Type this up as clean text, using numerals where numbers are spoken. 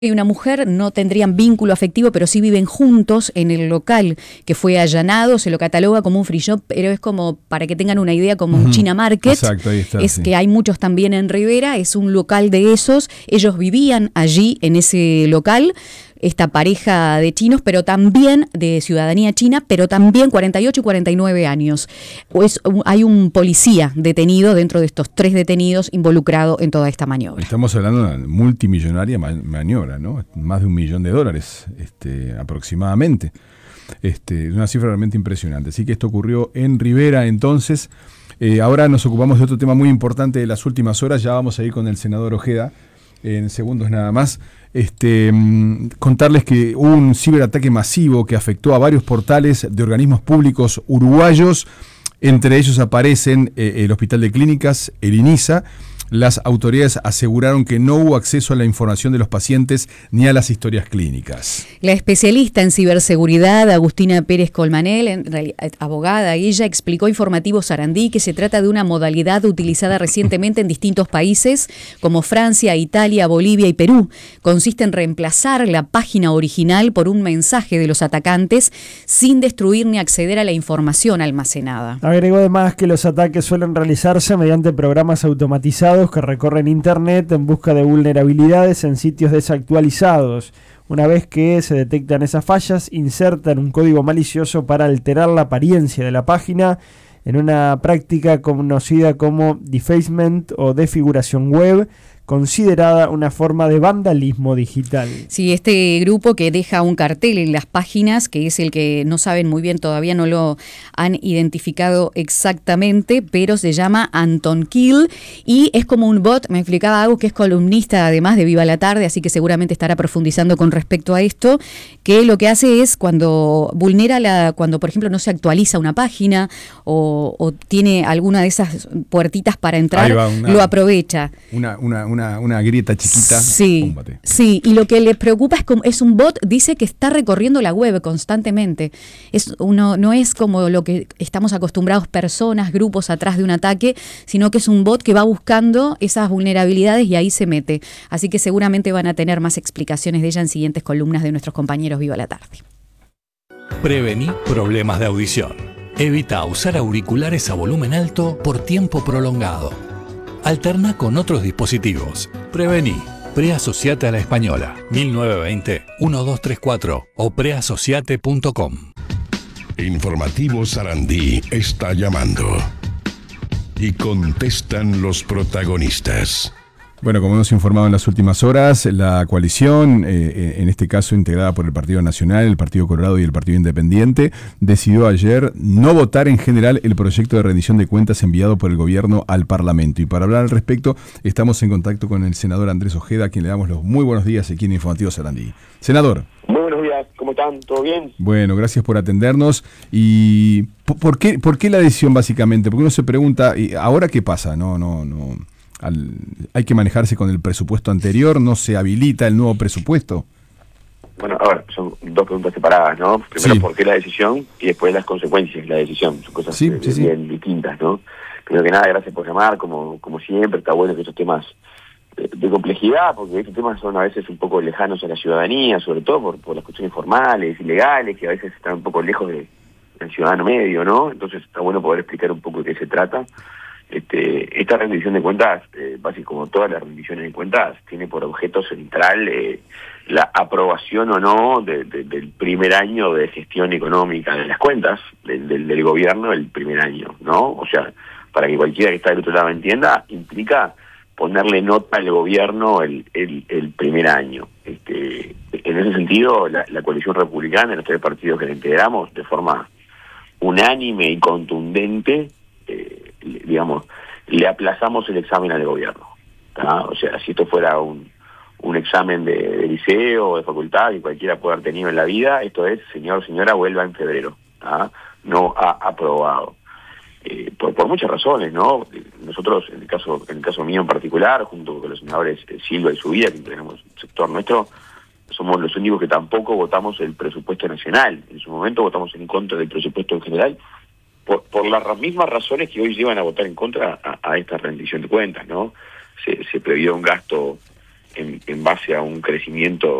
Y una mujer no tendrían vínculo afectivo, pero sí viven juntos en el local que fue allanado. Se lo cataloga como un free shop, pero es como, para que tengan una idea, como un China Market. Exacto, ahí está. Es que hay muchos también en Rivera, es un local de esos. Ellos vivían allí en ese local, esta pareja de chinos, pero también de ciudadanía china, pero también 48 y 49 años. Hay un policía detenido dentro de estos 3 detenidos involucrado en toda esta maniobra. Estamos hablando de una multimillonaria maniobra, ¿no? Más de $1 millón aproximadamente. Es una cifra realmente impresionante. Así que esto ocurrió en Rivera. Entonces, ahora nos ocupamos de otro tema muy importante de las últimas horas. Ya vamos a ir con el senador Ojeda en segundos nada más. Contarles que hubo un ciberataque masivo que afectó a varios portales de organismos públicos uruguayos. Entre ellos aparecen el Hospital de Clínicas, el INISA. Las autoridades aseguraron que no hubo acceso a la información de los pacientes ni a las historias clínicas. La especialista en ciberseguridad, Agustina Pérez Colmanel, en realidad, abogada, ella explicó a Informativo Sarandí que se trata de una modalidad utilizada recientemente en distintos países como Francia, Italia, Bolivia y Perú. Consiste en reemplazar la página original por un mensaje de los atacantes sin destruir ni acceder a la información almacenada. Agregó además que los ataques suelen realizarse mediante programas automatizados que recorren Internet en busca de vulnerabilidades en sitios desactualizados. Una vez que se detectan esas fallas, insertan un código malicioso para alterar la apariencia de la página en una práctica conocida como defacement o desfiguración web, considerada una forma de vandalismo digital. Sí, este grupo que deja un cartel en las páginas, que es el que no saben muy bien, todavía no lo han identificado exactamente, pero se llama Anton Kill y es como un bot. Me explicaba algo que es columnista además de Viva la Tarde, así que seguramente estará profundizando con respecto a esto, que lo que hace es cuando vulnera cuando por ejemplo no se actualiza una página o tiene alguna de esas puertitas para entrar, lo aprovecha. Una grieta chiquita. Sí, sí, y lo que le preocupa es un bot, dice que está recorriendo la web constantemente. No es como lo que estamos acostumbrados, personas, grupos atrás de un ataque, sino que es un bot que va buscando esas vulnerabilidades y ahí se mete. Así que seguramente van a tener más explicaciones de ella en siguientes columnas de nuestros compañeros Viva la Tarde. Prevení problemas de audición. Evita usar auriculares a volumen alto por tiempo prolongado. Alterna con otros dispositivos. Prevení. Preasociate a la Española. 1920-1234 o preasociate.com. Informativo Sarandí está llamando. Y contestan los protagonistas. Bueno, como hemos informado en las últimas horas, la coalición, en este caso integrada por el Partido Nacional, el Partido Colorado y el Partido Independiente, decidió ayer no votar en general el proyecto de rendición de cuentas enviado por el gobierno al Parlamento. Y para hablar al respecto, estamos en contacto con el senador Andrés Ojeda, a quien le damos los muy buenos días aquí en Informativo Sarandí. Senador. Muy buenos días, ¿cómo están? ¿Todo bien? Bueno, gracias por atendernos. ¿Y por qué la decisión básicamente? Porque uno se pregunta, ¿y ahora qué pasa? No. Hay que manejarse con el presupuesto anterior, ¿no se habilita el nuevo presupuesto? Bueno, a ver, son dos preguntas separadas, ¿no? Primero, ¿por qué la decisión? Y después las consecuencias de la decisión. Son cosas bien distintas, ¿no? Primero que nada, gracias por llamar, como siempre. Está bueno que estos temas de complejidad, porque estos temas son a veces un poco lejanos a la ciudadanía, sobre todo por las cuestiones formales y legales, que a veces están un poco lejos del ciudadano medio, ¿no? Entonces está bueno poder explicar un poco de qué se trata. Esta rendición de cuentas, básicamente como todas las rendiciones de cuentas, tiene por objeto central la aprobación o no del primer año de gestión económica de las cuentas del gobierno el primer año, ¿no? O sea, para que cualquiera que está del otro lado entienda, implica ponerle nota al gobierno el primer año. En ese sentido, la coalición republicana, los 3 partidos que la integramos, de forma unánime y contundente, digamos, le aplazamos el examen al gobierno, ¿tá? O sea, si esto fuera un examen de liceo o de facultad que cualquiera puede haber tenido en la vida, esto es, señor, señora, vuelva en febrero, ¿tá? No ha aprobado. Por muchas razones, ¿no? Nosotros, en el caso mío en particular, junto con los senadores Silva y Subida, que integramos el sector nuestro, somos los únicos que tampoco votamos el presupuesto nacional. En su momento votamos en contra del presupuesto en general, por las mismas razones que hoy llevan a votar en contra a esta rendición de cuentas, ¿no? Se previó un gasto en base a un crecimiento